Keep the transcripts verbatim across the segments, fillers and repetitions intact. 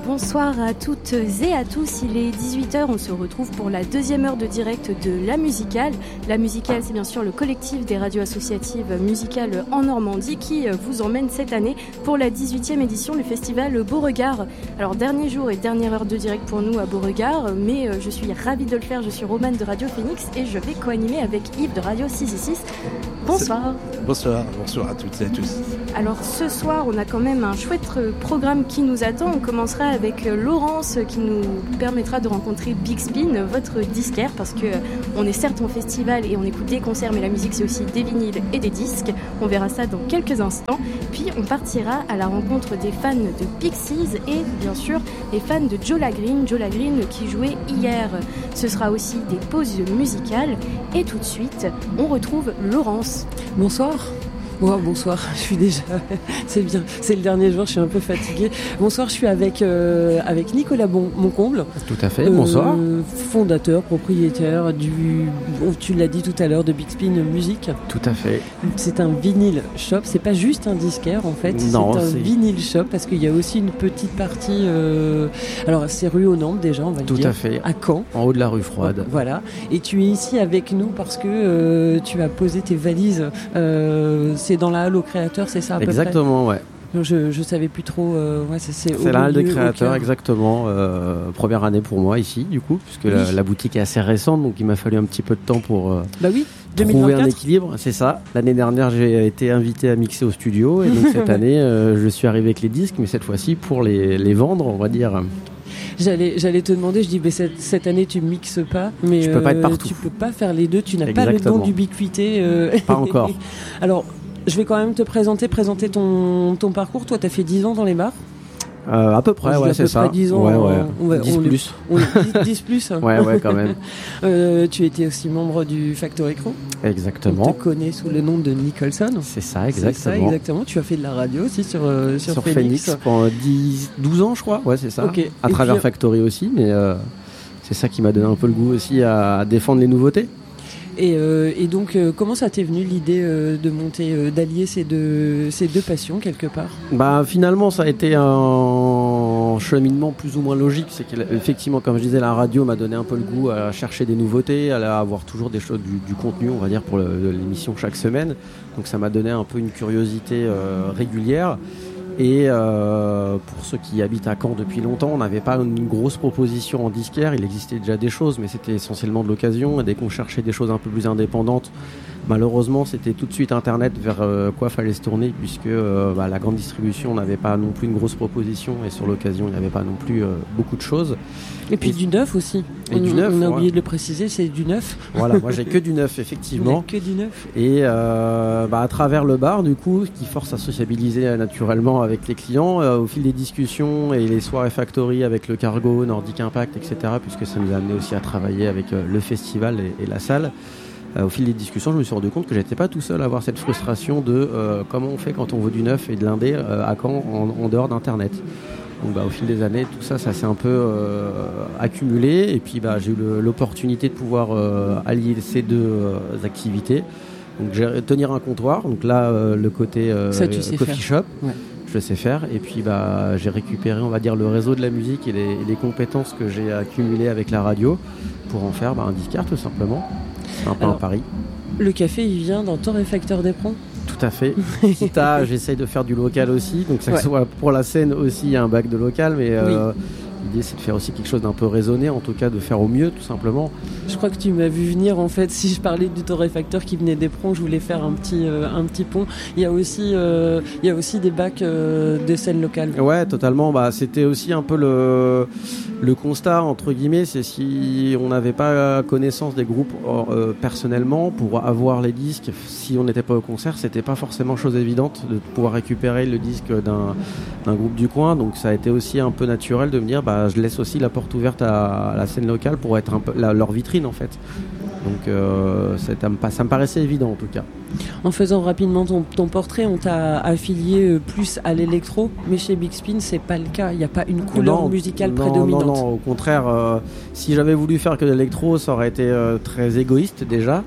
bonsoir à toutes et à tous, il est dix-huit heures, on se retrouve pour la deuxième heure de direct de La Musicale. La Musicale, c'est bien sûr le collectif des radios associatives musicales en Normandie qui vous emmène cette année pour la dix-huitième édition du festival Beauregard. Alors dernier jour et dernière heure de direct pour nous à Beauregard, mais je suis ravie de le faire, je suis Romane de Radio Phoenix et je vais co-animer avec Yves de Radio six six six. Bonsoir. Bonsoir, bonsoir à toutes et à tous. Alors ce soir, on a quand même un chouette programme qui nous attend. On commencera avec Laurence qui nous permettra de rencontrer Big Spin, votre disquaire, parce que on est certes en festival et on écoute des concerts, mais la musique c'est aussi des vinyles et des disques. On verra ça dans quelques instants. Puis on partira à la rencontre des fans de Pixies et bien sûr des fans de Jola Green, Jola Green qui jouait hier. Ce sera aussi des pauses musicales et tout de suite, on retrouve Laurence. Bonsoir. Oh, bonsoir, je suis déjà, c'est bien, c'est le dernier jour, je suis un peu fatiguée. Bonsoir, je suis avec, euh, avec Nicolas bon, Moncomble. Tout à fait, bonsoir. Euh, fondateur, propriétaire du, tu l'as dit tout à l'heure, de Big Spin Music. Tout à fait. C'est un vinyle shop, c'est pas juste un disquaire en fait, non, c'est un c'est... vinyle shop parce qu'il y a aussi une petite partie, euh, alors c'est rue aux Nantes déjà, on va tout dire. Tout à fait. À Caen. En haut de la rue Froide. Voilà, et tu es ici avec nous parce que euh, tu as posé tes valises, euh, c'est dans la halle aux créateurs, c'est ça à exactement, peu près. Ouais. Je je savais plus trop. Euh, ouais, c'est c'est, c'est la halle des créateurs, exactement. Euh, première année pour moi ici, du coup, puisque oui. la, la boutique est assez récente, donc il m'a fallu un petit peu de temps pour euh, bah oui, trouver un équilibre. C'est ça. L'année dernière, j'ai été invité à mixer au studio, et donc cette année, euh, je suis arrivé avec les disques, mais cette fois-ci pour les les vendre, on va dire. J'allais, j'allais te demander, je dis, mais cette, cette année tu mixes pas, mais tu peux pas être partout. Tu peux pas faire les deux, tu n'as exactement. pas le don d'ubiquité. Euh... Pas encore. Alors, je vais quand même te présenter, présenter ton, ton parcours. Toi, tu as fait dix ans dans les bars. Euh, à peu près, ouais, c'est ça. dix ans, ouais, ouais. On va, dix on plus. On, dix, dix plus. ouais, ouais, quand même. Euh, tu étais aussi membre du Factory Crew. Exactement. On te connaît sous le nom de Nicholson. C'est ça, exactement. C'est ça, exactement. Tu as fait de la radio aussi sur, euh, sur, sur Phoenix. Phoenix pendant dix, douze ans, je crois. Ouais, c'est ça. Okay. À Et travers puis, Factory aussi, mais euh, c'est ça qui m'a donné un peu le goût aussi à, à défendre les nouveautés. Et, euh, et donc, euh, comment ça t'est venu l'idée euh, de monter, euh, d'allier ces deux, ces deux passions quelque part ? Bah finalement, ça a été un cheminement plus ou moins logique. C'est qu'effectivement, comme je disais, la radio m'a donné un peu le goût à chercher des nouveautés, à avoir toujours des choses, du, du contenu, on va dire, pour le, l'émission chaque semaine. Donc ça m'a donné un peu une curiosité euh, régulière. Et euh, pour ceux qui habitent à Caen depuis longtemps, on n'avait pas une grosse proposition en disquaire. Il existait déjà des choses, mais c'était essentiellement de l'occasion. Et dès qu'on cherchait des choses un peu plus indépendantes, malheureusement, c'était tout de suite Internet vers euh, quoi fallait se tourner, puisque euh, bah, la grande distribution n'avait pas non plus une grosse proposition, et sur l'occasion, il n'y avait pas non plus euh, beaucoup de choses. Et puis et, du neuf aussi. Et on, du neuf, on a ouais. oublié de le préciser, c'est du neuf. Voilà, moi j'ai que du neuf, effectivement. Que du neuf. Et euh, bah, à travers le bar, du coup, qui force à sociabiliser euh, naturellement avec les clients, euh, au fil des discussions et les soirées factory avec le Cargo, Nordic Impact, et cetera, puisque ça nous a amené aussi à travailler avec euh, le festival et, et la salle. Euh, au fil des discussions, je me suis rendu compte que j'étais pas tout seul à avoir cette frustration de euh, comment on fait quand on veut du neuf et de l'indé euh, à Caen en, en dehors d'Internet. Donc, bah, au fil des années, tout ça, ça s'est un peu euh, accumulé. Et puis, bah, j'ai eu le, l'opportunité de pouvoir euh, allier ces deux euh, activités. Donc, j'ai, tenir un comptoir. Donc là, euh, le côté euh, ça, tu sais coffee faire. shop, ouais. Je le sais faire. Et puis, bah, j'ai récupéré, on va dire, le réseau de la musique et les, et les compétences que j'ai accumulées avec la radio pour en faire bah, un disquaire, tout simplement. C'est un peu Alors, un pari. Le café, il vient d'un torréfacteur d'éperon ? Tout à fait. Quitte à, j'essaye de faire du local aussi, donc ça ouais. que soit pour la scène aussi, il y a un bac de local, mais euh, oui. L'idée c'est de faire aussi quelque chose d'un peu raisonné, en tout cas de faire au mieux, tout simplement. Je crois que tu m'as vu venir en fait. Si je parlais du torréfacteur qui venait d'Éperon, je voulais faire un petit euh, un petit pont. Il y a aussi euh, il y a aussi des bacs euh, de scène locale. Ouais, totalement. Bah c'était aussi un peu le le constat entre guillemets, c'est si on n'avait pas connaissance des groupes euh, personnellement pour avoir les disques, si on n'était pas au concert, c'était pas forcément chose évidente de pouvoir récupérer le disque d'un d'un groupe du coin. Donc ça a été aussi un peu naturel de me dire bah je laisse aussi la porte ouverte à, à la scène locale pour être un peu la, leur vitrine en fait. Donc euh, ça me paraissait évident en tout cas. En faisant rapidement ton, ton portrait, on t'a affilié plus à l'électro, mais chez Big Spin c'est pas le cas, il n'y a pas une couleur non, musicale non, prédominante. Non, non, au contraire, euh, si j'avais voulu faire que l'électro, ça aurait été euh, très égoïste déjà.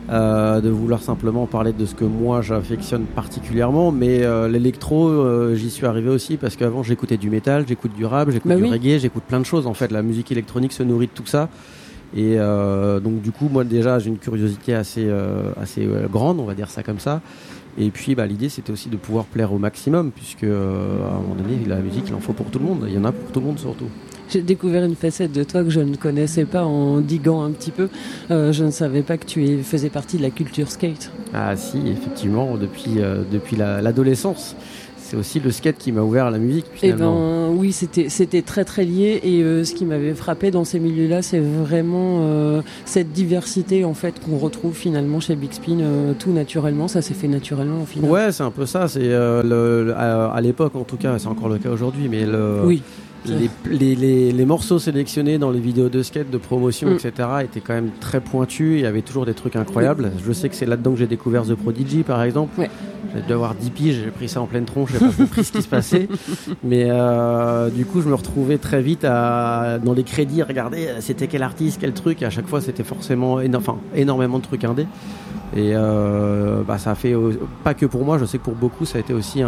euh, de vouloir simplement parler de ce que moi j'affectionne particulièrement, mais euh, l'électro, euh, j'y suis arrivé aussi parce qu'avant j'écoutais du métal, j'écoute du rap, j'écoute bah du oui. reggae, j'écoute plein de choses en fait. La musique électronique se nourrit de tout ça. Et euh, donc du coup moi déjà j'ai une curiosité assez, euh, assez euh, grande, on va dire ça comme ça. Et puis bah, l'idée c'était aussi de pouvoir plaire au maximum, puisque euh, à un moment donné la musique il en faut pour tout le monde, il y en a pour tout le monde surtout. J'ai découvert une facette de toi que je ne connaissais pas en diguant un petit peu. Euh, je ne savais pas que tu es, faisais partie de la culture skate. Ah si, effectivement, depuis, euh, depuis la, l'adolescence. C'est aussi le skate qui m'a ouvert à la musique, finalement. Eh ben, oui, c'était, c'était très très lié. Et euh, ce qui m'avait frappé dans ces milieux-là, c'est vraiment euh, cette diversité en fait qu'on retrouve finalement chez Big Spin, euh, tout naturellement. Ça s'est fait naturellement au final. Ouais, c'est un peu ça. C'est euh, le, le, à, à l'époque, en tout cas, c'est encore le cas aujourd'hui, mais le, oui. les, les, les, les morceaux sélectionnés dans les vidéos de skate, de promotion, mm. et cetera, étaient quand même très pointus. Il y avait toujours des trucs incroyables. Oui. Je sais que c'est là-dedans que j'ai découvert The Prodigy, par exemple. Ouais. J'ai dû avoir dix piges, j'ai pris ça en pleine tronche, j'ai pas compris ce qui se passait. Mais euh, du coup, je me retrouvais très vite à, dans les crédits, regarder c'était quel artiste, quel truc. Et à chaque fois, c'était forcément éno- enfin, énormément de trucs indés. Et euh, bah, ça a fait, euh, pas que pour moi, je sais que pour beaucoup, ça a été aussi un,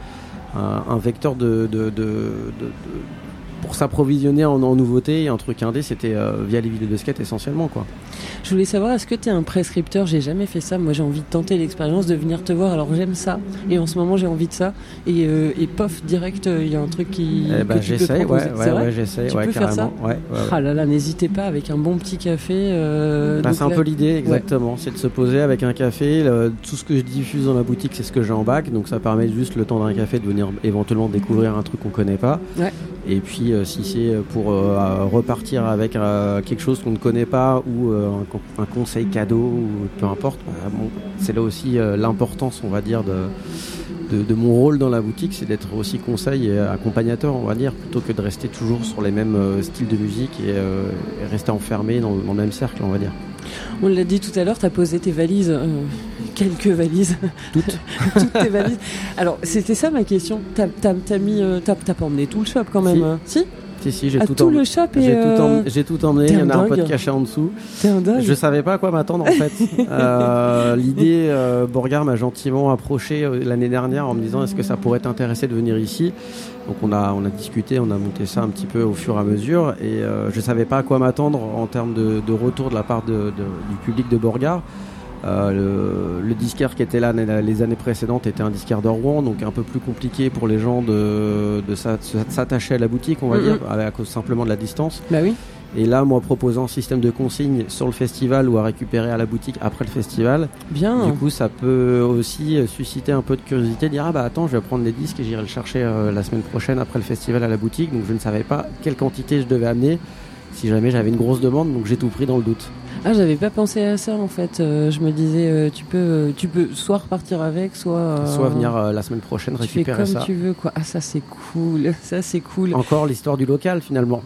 un, un vecteur de, de, de, de, de pour s'approvisionner en, en nouveautés. Et un truc indé, c'était euh, via les vidéos de skate essentiellement, quoi. Je voulais savoir, est-ce que tu es un prescripteur? J'ai jamais fait ça. Moi, j'ai envie de tenter l'expérience, de venir te voir. Alors, j'aime ça. Et en ce moment, j'ai envie de ça. Et, euh, et pof, direct, il euh, y a un truc qui. Eh ben, que tu j'essaye, peux ouais, ouais, ouais, j'essaye, tu ouais, peux carrément. faire ça ouais, ouais, ouais. Ah là là, n'hésitez pas avec un bon petit café. Euh, bah, c'est un là... peu l'idée, exactement. Ouais. C'est de se poser avec un café. Le, tout ce que je diffuse dans la boutique, c'est ce que j'ai en bac. Donc, ça permet juste le temps d'un café de venir éventuellement découvrir un truc qu'on connaît pas. Ouais. Et puis, euh, si c'est pour euh, repartir avec euh, quelque chose qu'on ne connaît pas ou euh, un, un conseil cadeau ou peu importe, bah, bon, c'est là aussi euh, l'importance, on va dire, de, de, de mon rôle dans la boutique, c'est d'être aussi conseil et accompagnateur, on va dire, plutôt que de rester toujours sur les mêmes euh, styles de musique et, euh, et rester enfermé dans, dans le même cercle, on va dire. On l'a dit tout à l'heure, tu as posé tes valises, euh, quelques valises. Toutes Toutes tes valises. Alors, c'était ça ma question. T'as, t'as, t'as, mis, euh, t'as, t'as pas emmené tout le shop quand même? Si, si, si, si, j'ai ah, tout, tout emmené. le shop et j'ai, euh... tout emmené, j'ai tout emmené, il y en a un pote caché en dessous. T'es un dingue. Je savais pas à quoi m'attendre en fait. euh, l'idée, euh, Borgard m'a gentiment approché euh, l'année dernière en me disant est-ce que ça pourrait t'intéresser de venir ici. Donc on a, on a discuté, on a monté ça un petit peu au fur et à mesure et euh, je savais pas à quoi m'attendre en termes de, de retour de la part de, de, du public de Borgard. Euh, le, le disquaire qui était là les années précédentes était un disquaire de Rouen, donc un peu plus compliqué pour les gens de, de s'attacher à la boutique, on va mm-hmm. dire, à cause simplement de la distance. Bah oui. Et là, moi, proposant un système de consigne sur le festival ou à récupérer à la boutique après le festival, bien. Du coup, ça peut aussi susciter un peu de curiosité, dire ah bah attends, je vais prendre les disques et j'irai le chercher euh, la semaine prochaine après le festival à la boutique. Donc je ne savais pas quelle quantité je devais amener si jamais j'avais une grosse demande, donc j'ai tout pris dans le doute. Ah, j'avais pas pensé à ça en fait. Euh, je me disais, euh, tu peux, euh, tu peux soit repartir avec, soit euh, soit venir euh, la semaine prochaine tu récupérer fais comme ça. tu veux quoi. Ah, ça c'est cool, ça c'est cool. Encore l'histoire du local finalement.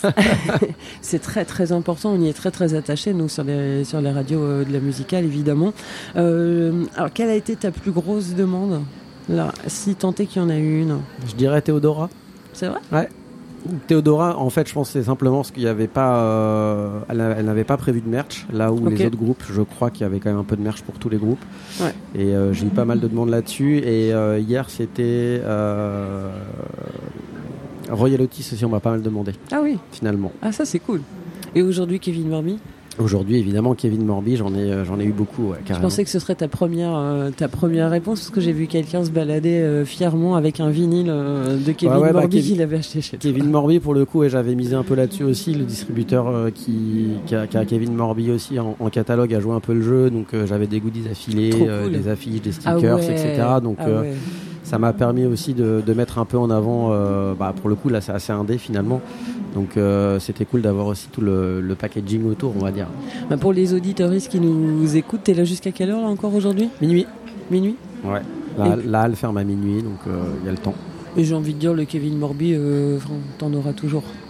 C'est très très important. On y est très très attaché nous sur les sur les radios euh, de la musicale évidemment. Euh, alors, quelle a été ta plus grosse demande là, si tant est qu'il y en a eu une? Je dirais Théodora. C'est vrai? Ouais. Théodora, en fait, je pense que c'est simplement parce qu'il n'y avait pas, euh, elle, elle n'avait pas prévu de merch, là où okay. les autres groupes, je crois qu'il y avait quand même un peu de merch pour tous les groupes. Ouais. Et euh, j'ai eu pas mal de demandes là-dessus. Et euh, hier, c'était euh, Royal Otis aussi, on m'a pas mal demandé. Ah oui. Finalement. Ah ça c'est cool. Et aujourd'hui, Kevin Morby? Aujourd'hui, évidemment, Kevin Morby, j'en ai, j'en ai eu beaucoup, ouais, carrément. Je pensais que ce serait ta première, euh, ta première réponse, parce que j'ai vu quelqu'un se balader euh, fièrement avec un vinyle euh, de Kevin ouais, ouais, Morby bah, qu'il avait acheté chez toi. Kevin Morby, pour le coup, et j'avais misé un peu là-dessus aussi. Le distributeur euh, qui, qui, a, qui a Kevin Morby aussi en, en catalogue a joué un peu le jeu, donc euh, j'avais des goodies affilés, cool. euh, des affiches, des stickers, ah ouais. et cetera. Donc ah euh, ouais. ça m'a permis aussi de, de mettre un peu en avant, euh, bah, pour le coup, là, c'est assez indé finalement. Donc euh, c'était cool d'avoir aussi tout le, le packaging autour, on va dire. Bah pour les auditeuristes qui nous écoutent, t'es là jusqu'à quelle heure là encore aujourd'hui? Minuit. Minuit. Ouais. La, la halle ferme à minuit, donc il euh, y a le temps. Et j'ai envie de dire, le Kevin Morby, euh, t'en auras toujours.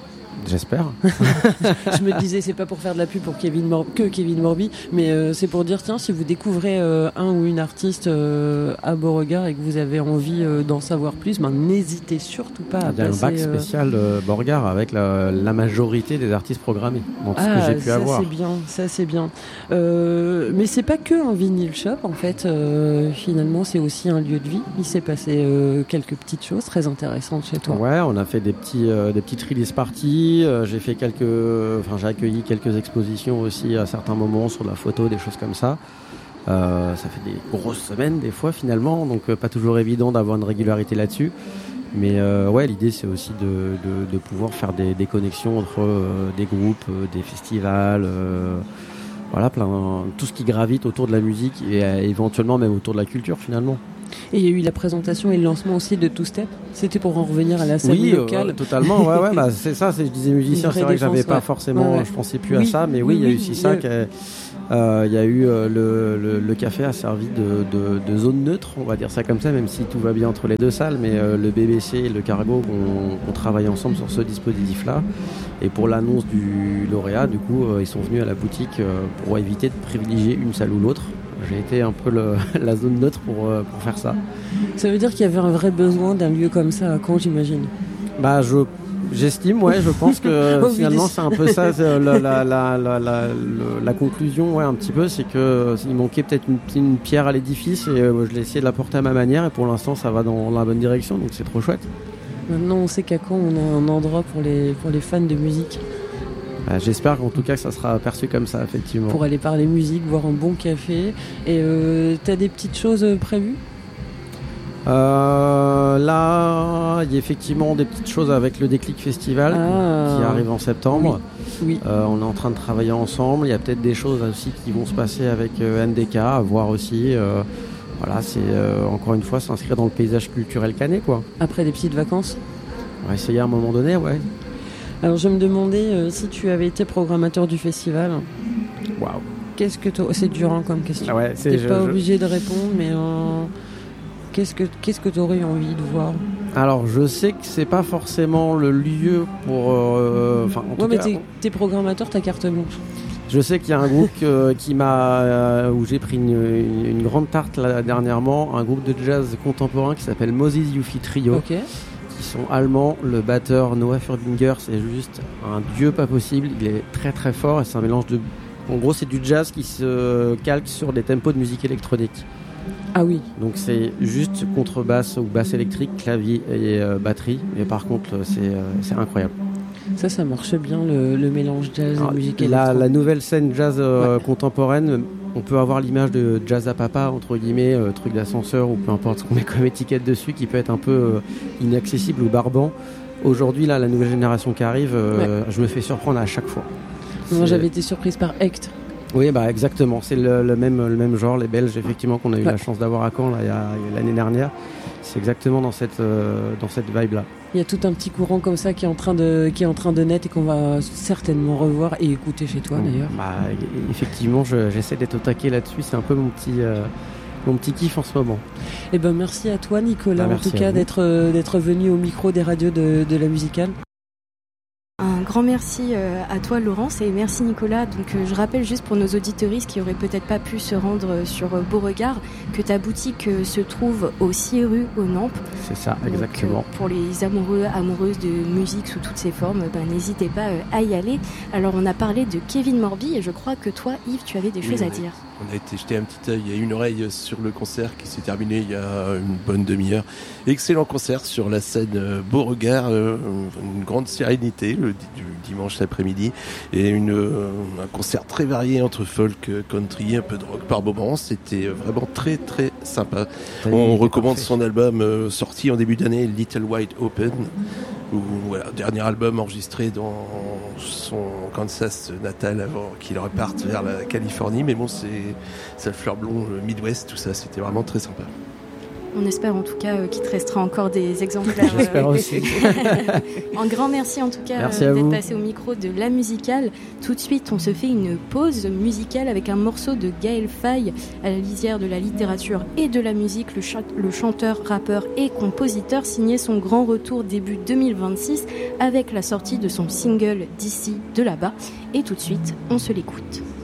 J'espère. Je me disais, c'est pas pour faire de la pub pour Kevin Mor- que Kevin Morby, mais euh, c'est pour dire, tiens, si vous découvrez euh, un ou une artiste euh, à Beauregard et que vous avez envie euh, d'en savoir plus, ben, n'hésitez surtout pas à Il y a passer... un bac spécial euh, Beauregard avec la, la majorité des artistes programmés, dans tout ah, ce que j'ai pu ça avoir. c'est bien, ça c'est bien. Euh, mais c'est pas que un vinyle shop, en fait. Euh, finalement, c'est aussi un lieu de vie. Il s'est passé euh, quelques petites choses très intéressantes chez toi. Ouais, on a fait des petits, euh, des petites release parties. Euh, j'ai fait quelques, enfin, j'ai accueilli quelques expositions aussi à certains moments sur la photo, des choses comme ça. Euh, ça fait des grosses semaines des fois finalement, donc euh, pas toujours évident d'avoir une régularité là-dessus. Mais euh, ouais, l'idée c'est aussi de, de, de pouvoir faire des, des connexions entre euh, des groupes, euh, des festivals, euh, voilà, plein, tout ce qui gravite autour de la musique et euh, éventuellement même autour de la culture finalement. Et il y a eu la présentation et le lancement aussi de Two Step. C'était pour en revenir à la scène oui, locale. Oui, euh, totalement. Ouais, ouais, bah, c'est ça. C'est, je disais musicien, c'est vrai que j'avais défense, pas ouais. forcément, ouais, ouais. je pensais plus oui, à ça, mais oui, il oui, y a eu oui, aussi ça. Il euh, y a eu euh, le, le, le café a servi de, de, de zone neutre, on va dire ça comme ça, même si tout va bien entre les deux salles. Mais euh, le B B C et le Cargo ont, ont travaillé ensemble sur ce dispositif-là. Et pour l'annonce du lauréat, du coup, euh, ils sont venus à la boutique euh, pour éviter de privilégier une salle ou l'autre. J'ai été un peu le, la zone neutre pour, euh, pour faire ça. Ça veut dire qu'il y avait un vrai besoin d'un lieu comme ça à Caen, j'imagine. Bah, je, j'estime, ouais, je pense que oh, finalement oui, c'est un peu ça, la, la, la, la, la, la, la conclusion, ouais, un petit peu, c'est que il manquait peut-être une, une pierre à l'édifice et euh, je l'ai essayé de la porter à ma manière et pour l'instant ça va dans la bonne direction, donc c'est trop chouette. Maintenant, on sait qu'à Caen, on a un endroit pour les, pour les fans de musique. Bah, j'espère qu'en tout cas que ça sera perçu comme ça, effectivement. Pour aller parler musique, boire un bon café. Et euh, t'as des petites choses prévues ? euh, Là, il y a effectivement des petites choses avec le Déclic Festival ah, qui arrive en septembre. Oui. oui. Euh, on est en train de travailler ensemble. Il y a peut-être des choses aussi qui vont se passer avec euh, N D K, à voir aussi. Euh, voilà, c'est euh, encore une fois s'inscrire dans le paysage culturel canet, quoi. Après des petites vacances ? On va essayer à un moment donné, ouais. Alors je me demandais euh, si tu avais été programmateur du festival. Waouh. Qu'est-ce que t'aurais... C'est dur hein, comme question. Ah ouais, c'est, T'es je, pas je... obligé de répondre, mais euh, qu'est-ce que qu'est-ce que t'aurais envie de voir ? Alors je sais que c'est pas forcément le lieu pour. Euh, enfin, en ouais, tout mais cas, t'es, t'es programmateur, t'as carte blanche. Je sais qu'il y a un groupe euh, qui m'a euh, où j'ai pris une, une, une grande tarte là, dernièrement, un groupe de jazz contemporain qui s'appelle Moses Yuffie Trio. Ok. Qui sont allemands. Le batteur Noah Furbinger, c'est juste un dieu pas possible. Il est très très fort et c'est un mélange de. En gros, c'est du jazz qui se calque sur des tempos de musique électronique. Ah oui. Donc c'est juste contrebasse ou basse électrique, clavier et euh, batterie. Mais par contre, c'est, euh, c'est incroyable. Ça, ça marche bien le, le mélange jazz Alors, et musique la, électronique. la nouvelle scène jazz euh, ouais. contemporaine. On peut avoir l'image de jazz à papa, entre guillemets, euh, truc d'ascenseur ou peu importe ce qu'on met comme étiquette dessus, qui peut être un peu euh, inaccessible ou barbant. Aujourd'hui, là, la nouvelle génération qui arrive, euh, ouais. je me fais surprendre à chaque fois. Moi, c'est... j'avais été surprise par Hecht. Oui, bah exactement. C'est le, le, même, le même genre, les Belges, effectivement, qu'on a eu ouais. la chance d'avoir à Caen là, il y a, il y a l'année dernière. C'est exactement dans cette, euh, dans cette vibe-là. Il y a tout un petit courant comme ça qui est en train de, qui est en train de naître et qu'on va certainement revoir et écouter chez toi, d'ailleurs. Bah, effectivement, je, j'essaie d'être au taquet là-dessus. C'est un peu mon petit, euh, mon petit kiff en ce moment. Eh ben, merci à toi, Nicolas, bah, en tout cas, d'être, euh, d'être venu au micro des radios de, de la musicale. Un grand merci à toi Laurence et merci Nicolas. Donc je rappelle juste pour nos auditeuristes qui auraient peut-être pas pu se rendre sur Beauregard que ta boutique se trouve au six rue aux Nampes. C'est ça, donc, exactement. Pour les amoureux, amoureuses de musique sous toutes ses formes, ben, n'hésitez pas à y aller. Alors on a parlé de Kevin Morby et je crois que toi Yves tu avais des oui, choses à dire. On a été jeter un petit œil et une oreille sur le concert qui s'est terminé il y a une bonne demi-heure. Excellent concert sur la scène Beauregard, une grande sérénité le dimanche après-midi et une, un concert très varié entre folk, country, un peu de rock par moments. C'était vraiment très très sympa. On recommande son album sorti en début d'année, Little Wide Open. Où, voilà, dernier album enregistré dans son Kansas natal avant qu'il reparte vers la Californie, mais bon c'est, c'est le fleur blond, le Midwest, tout ça, c'était vraiment très sympa. On espère en tout cas euh, qu'il te restera encore des exemplaires. J'espère aussi. Un grand merci en tout cas merci euh, à d'être vous. passé au micro de La Musicale. Tout de suite, on se fait une pause musicale avec un morceau de Gaël Faye, à la lisière de la littérature et de la musique. Le, ch- le chanteur, rappeur et compositeur signait son grand retour début deux mille vingt-six avec la sortie de son single D'ici, de là-bas. Et tout de suite, on se l'écoute.